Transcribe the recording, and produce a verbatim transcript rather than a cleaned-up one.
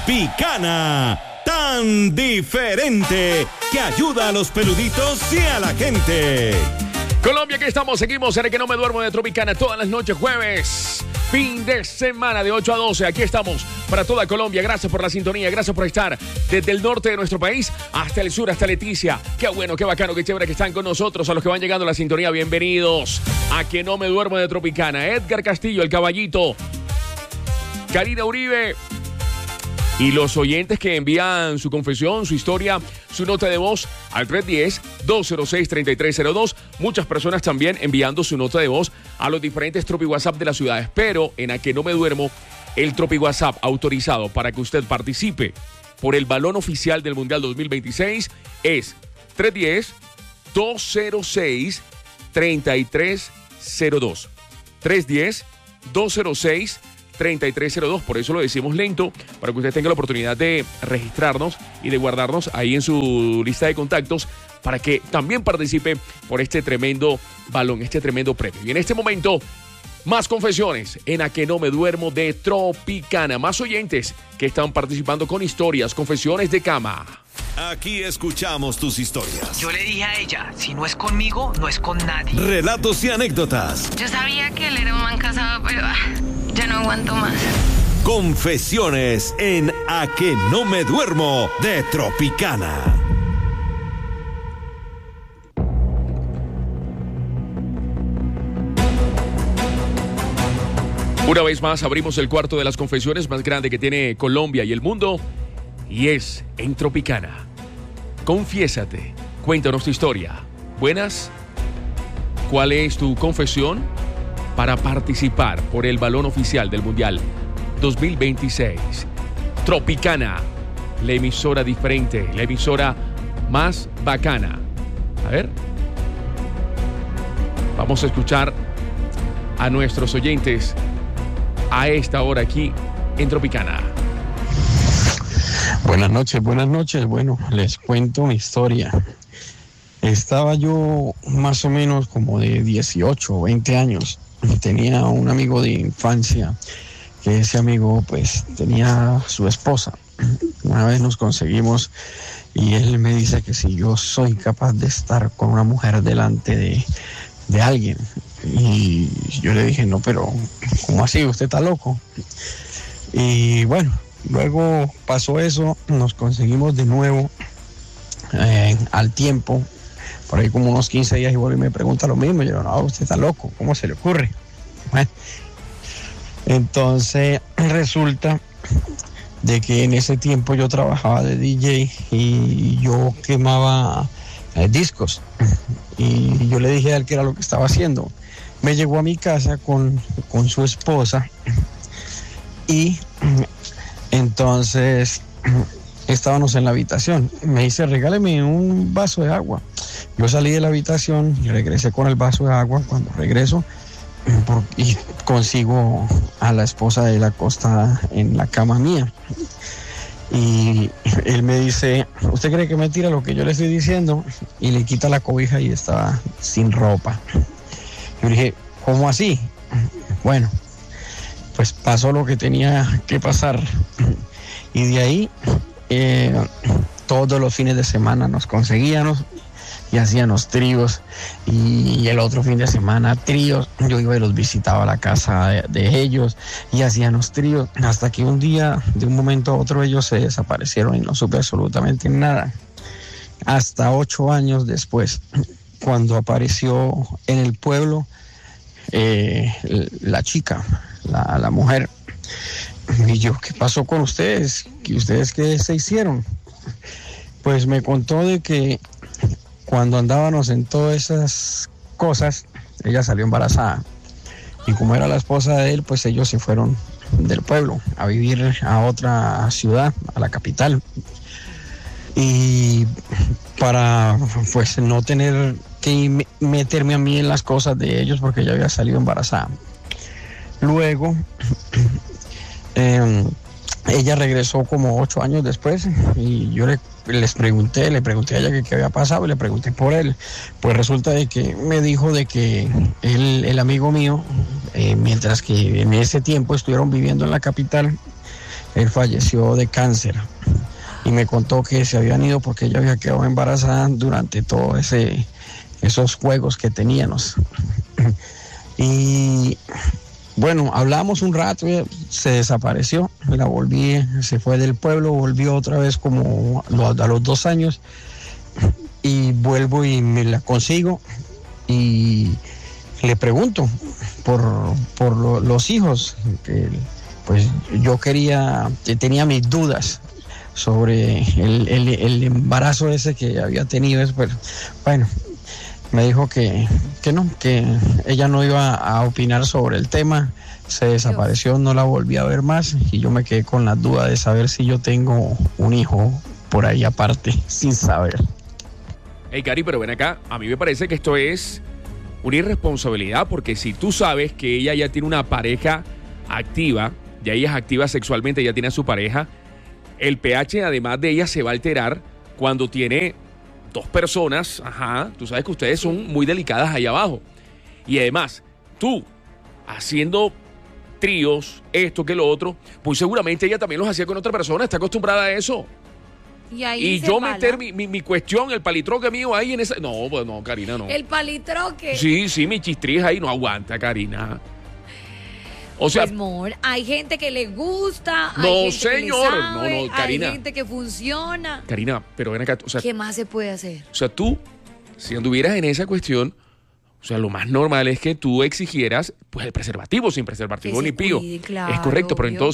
Tropicana, tan diferente que ayuda a los peluditos y a la gente. Colombia, aquí estamos, seguimos en el que no me duermo de Tropicana todas las noches, jueves, fin de semana de ocho a doce. Aquí estamos para toda Colombia. Gracias por la sintonía, gracias por estar desde el norte de nuestro país hasta el sur, hasta Leticia. Qué bueno, qué bacano, qué chévere que están con nosotros. A los que van llegando a la sintonía, bienvenidos a que no me duermo de Tropicana. Edgar Castillo, el caballito, Karina Uribe y los oyentes que envían su confesión, su historia, su nota de voz al tres uno cero, dos cero seis, tres tres cero dos. Muchas personas también enviando su nota de voz a los diferentes Tropi WhatsApp de las ciudades. Pero en A Que No Me Duermo, el Tropi WhatsApp autorizado para que usted participe por el balón oficial del Mundial dos mil veintiséis es tres uno cero, dos cero seis, tres tres cero dos. tres uno cero, dos cero seis, tres tres cero dos, por eso lo decimos lento, para que usted tenga la oportunidad de registrarnos y de guardarnos ahí en su lista de contactos para que también participe por este tremendo balón, este tremendo premio. Y en este momento, más confesiones en A Que No Me Duermo de Tropicana, más oyentes que están participando con historias, confesiones de cama. Aquí escuchamos tus historias. Yo le dije a ella, si no es conmigo, no es con nadie. Relatos y anécdotas. Yo sabía que él era un man casado, pero ah, ya no aguanto más. Confesiones en A Que No Me Duermo de Tropicana. Una vez más abrimos el cuarto de las confesiones más grande que tiene Colombia y el mundo, y es en Tropicana. Confiésate, cuéntanos tu historia. Buenas, ¿cuál es tu confesión para participar por el balón oficial del Mundial dos mil veintiséis? Tropicana, la emisora diferente, la emisora más bacana. A ver, vamos a escuchar a nuestros oyentes a esta hora aquí en Tropicana. Buenas noches, buenas noches. Bueno, les cuento mi historia. Estaba yo más o menos como de dieciocho o veinte años. Tenía un amigo de infancia, que ese amigo pues tenía su esposa. Una vez nos conseguimos y él me dice que si yo soy capaz de estar con una mujer delante de, de alguien. Y yo le dije, no, pero ¿cómo así? ¿Usted está loco? Y bueno, luego pasó eso, nos conseguimos de nuevo eh, al tiempo, por ahí como unos quince días, y vuelve y me pregunta lo mismo. Yo, no, usted está loco, ¿cómo se le ocurre? Bueno, entonces resulta de que en ese tiempo yo trabajaba de D J y yo quemaba eh, discos, y yo le dije a él que era lo que estaba haciendo. Me llegó a mi casa con, con su esposa y entonces estábamos en la habitación. Me dice, regáleme un vaso de agua. Yo salí de la habitación y regresé con el vaso de agua. Cuando regreso por, y consigo a la esposa de él acostada en la cama mía. Y él me dice, ¿usted cree que me tira lo que yo le estoy diciendo? Y le quita la cobija y estaba sin ropa. Yo le dije, ¿cómo así? Bueno, pues pasó lo que tenía que pasar. Y de ahí, eh, todos los fines de semana nos conseguíamos y hacíamos tríos. Y el otro fin de semana, tríos. Yo iba y los visitaba a la casa de, de ellos y hacíamos tríos. Hasta que un día, de un momento a otro, ellos se desaparecieron y no supe absolutamente nada. Hasta ocho años después, cuando apareció en el pueblo eh, la chica, la, la mujer. Y yo, ¿qué pasó con ustedes? ¿Y ustedes qué se hicieron? Pues me contó de que cuando andábamos en todas esas cosas, ella salió embarazada. Y como era la esposa de él, pues ellos se fueron del pueblo a vivir a otra ciudad, a la capital. Y para pues no tener que meterme a mí en las cosas de ellos, porque ella había salido embarazada. Luego eh, ella regresó como ocho años después y yo le, les pregunté, le pregunté a ella qué, qué había pasado y le pregunté por él. Pues resulta de que me dijo de que él, el amigo mío, eh, mientras que en ese tiempo estuvieron viviendo en la capital, él falleció de cáncer. Y me contó que se habían ido porque ella había quedado embarazada durante todos ese, esos juegos que teníamos. Y bueno, hablamos un rato, se desapareció, la volví, se fue del pueblo, volvió otra vez como a los dos años y vuelvo y me la consigo y le pregunto por, por lo, los hijos, que pues yo quería, tenía mis dudas sobre el, el, el embarazo ese que había tenido, pero bueno, me dijo que, que no, que ella no iba a opinar sobre el tema, se desapareció, no la volví a ver más y yo me quedé con la duda de saber si yo tengo un hijo por ahí aparte, sin saber. Hey, Cari, pero ven acá, a mí me parece que esto es una irresponsabilidad, porque si tú sabes que ella ya tiene una pareja activa, ya ella es activa sexualmente, ya tiene a su pareja, el pH además de ella se va a alterar cuando tiene dos personas, ajá, tú sabes que ustedes son muy delicadas ahí abajo. Y además, tú haciendo tríos, esto que lo otro, pues seguramente ella también los hacía con otra persona, está acostumbrada a eso. Y, ahí y se yo pala. meter mi, mi, mi cuestión, el palitroque mío ahí en esa... No, pues no, Karina, no. El palitroque. Sí, sí, mi chistriz ahí no aguanta, Karina. O sea... Pues, amor, hay gente que le gusta, no, hay gente señor, que le sabe, no, no, Karina. hay gente que funciona. Karina, pero ven acá, o sea... ¿Qué más se puede hacer? O sea, tú, si anduvieras en esa cuestión, o sea, lo más normal es que tú exigieras, pues, el preservativo, sin preservativo Que ni se pío. cuide, claro, es correcto, pero obvio. entonces...